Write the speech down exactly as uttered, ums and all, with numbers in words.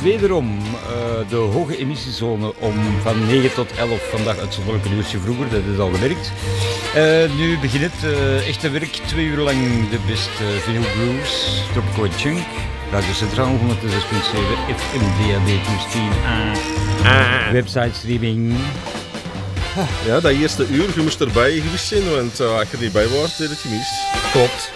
wederom uh, de hoge emissiezone om van negen tot elf. Vandaag uitzonderlijk een uurtje vroeger, dat is al gewerkt. Uh, nu begint het uh, echte werk. Twee uur lang de beste vinyl blues, Tropical Chunk. Radio Centraal honderdzes komma zeven F M D A B plus tien A. Website streaming. Ja, dat eerste uur, je moest erbij geweest zijn, want uh, als je er niet bij was, heb je het gemist. Klopt.